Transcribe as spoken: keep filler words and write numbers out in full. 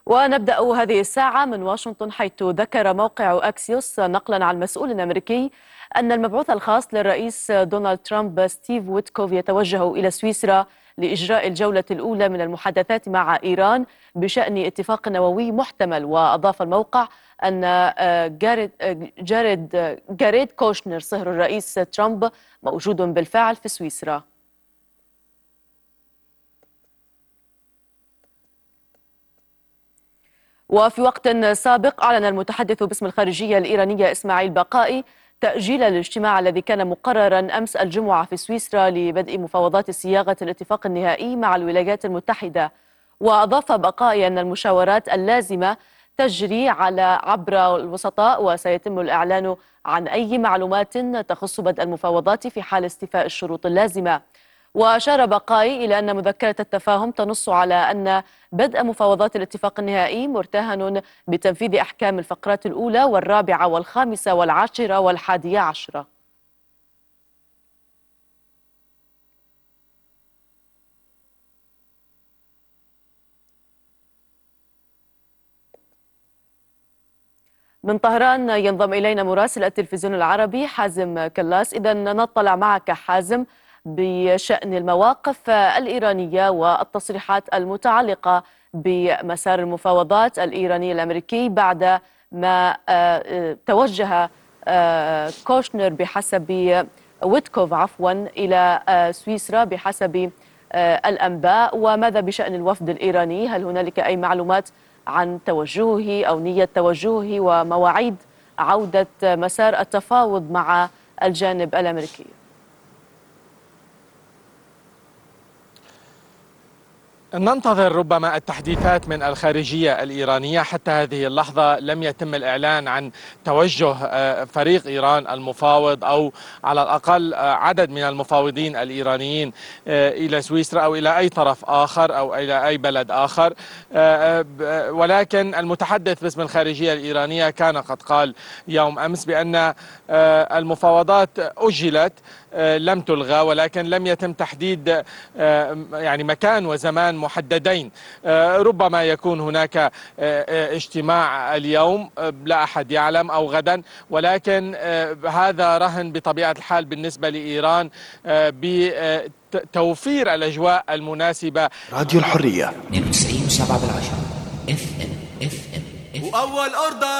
ونبدأ هذه الساعة من واشنطن، حيث ذكر موقع أكسيوس نقلا عن مسؤول أمريكي أن المبعوث الخاص للرئيس دونالد ترامب ستيف ويتكوف يتوجه إلى سويسرا لإجراء الجولة الأولى من المحادثات مع إيران بشأن اتفاق نووي محتمل. وأضاف الموقع أن جاريد, جاريد, جاريد كوشنر صهر الرئيس ترامب موجود بالفعل في سويسرا. وفي وقت سابق أعلن المتحدث باسم الخارجية الإيرانية إسماعيل بقائي تأجيل الاجتماع الذي كان مقررا أمس الجمعة في سويسرا لبدء مفاوضات صياغة الاتفاق النهائي مع الولايات المتحدة. وأضاف بقائي أن المشاورات اللازمة تجري على عبر الوسطاء، وسيتم الإعلان عن أي معلومات تخص بدء المفاوضات في حال استيفاء الشروط اللازمة. وأشار بقائي إلى أن مذكرة التفاهم تنص على أن بدء مفاوضات الاتفاق النهائي مرتهن بتنفيذ أحكام الفقرات الأولى والرابعة والخامسة والعاشرة والحادية عشرة. من طهران ينضم إلينا مراسل التلفزيون العربي حازم كلاس. إذا نطلع معك حازم بشأن المواقف الإيرانية والتصريحات المتعلقة بمسار المفاوضات الإيراني الأمريكي بعد ما توجه كوشنر بحسب ويتكوف عفوا إلى سويسرا بحسب الأنباء. وماذا بشأن الوفد الإيراني؟ هل هنالك أي معلومات عن توجهه أو نية توجهه ومواعيد عودة مسار التفاوض مع الجانب الأمريكي؟ ننتظر ربما التحديثات من الخارجية الإيرانية. حتى هذه اللحظة لم يتم الإعلان عن توجه فريق إيران المفاوض أو على الأقل عدد من المفاوضين الإيرانيين إلى سويسرا أو إلى أي طرف آخر أو إلى أي بلد آخر. ولكن المتحدث باسم الخارجية الإيرانية كان قد قال يوم أمس بأن المفاوضات أجلت لم تلغى، ولكن لم يتم تحديد يعني مكان وزمان محددين. ربما يكون هناك اجتماع اليوم، لا أحد يعلم، أو غدا، ولكن هذا رهن بطبيعة الحال بالنسبة لإيران بتوفير الأجواء المناسبة. راديو الحرية اثنين وتسعين وسبعة بالعشرة اف ام اف ام وأول أردن.